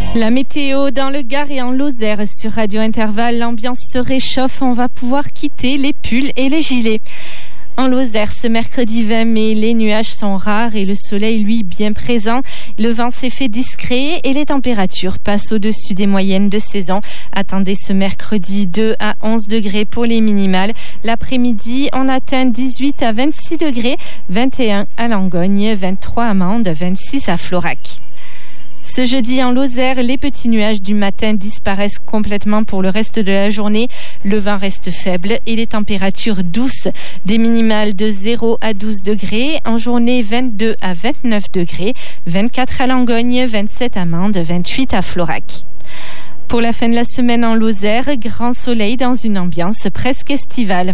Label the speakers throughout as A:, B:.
A: La météo dans le Gard et en Lozère sur Radio Intervalle, l'ambiance se réchauffe, on va pouvoir quitter les pulls et les gilets. En Lozère, ce mercredi 20 mai, les nuages sont rares et le soleil, lui, bien présent. Le vent s'est fait discret et les températures passent au-dessus des moyennes de saison. Attendez ce mercredi 2 à 11 degrés pour les minimales. L'après-midi, on atteint 18 à 26 degrés, 21 à Langogne, 23 à Mende, 26 à Florac. Ce jeudi en Lozère, les petits nuages du matin disparaissent complètement pour le reste de la journée. Le vent reste faible et les températures douces. Des minimales de 0 à 12 degrés. En journée, 22 à 29 degrés. 24 à Langogne, 27 à Mende, 28 à Florac. Pour la fin de la semaine en Lozère, grand soleil dans une ambiance presque estivale.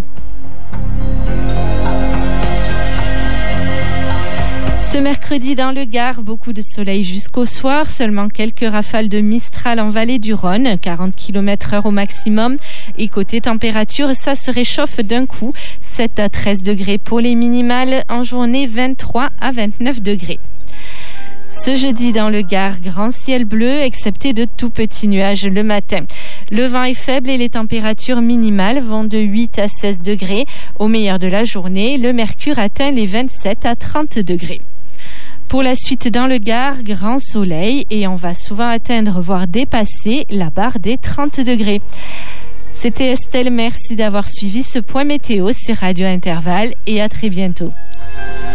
A: Ce mercredi dans le Gard, beaucoup de soleil jusqu'au soir, seulement quelques rafales de Mistral en vallée du Rhône, 40 km/h au maximum. Et côté température, ça se réchauffe d'un coup, 7 à 13 degrés pour les minimales, en journée 23 à 29 degrés. Ce jeudi dans le Gard, grand ciel bleu, excepté de tout petits nuages le matin. Le vent est faible et les températures minimales vont de 8 à 16 degrés. Au meilleur de la journée, le mercure atteint les 27 à 30 degrés. Pour la suite dans le Gard, grand soleil et on va souvent atteindre, voire dépasser la barre des 30 degrés. C'était Estelle, merci d'avoir suivi ce point météo sur Radio Intervalle et à très bientôt.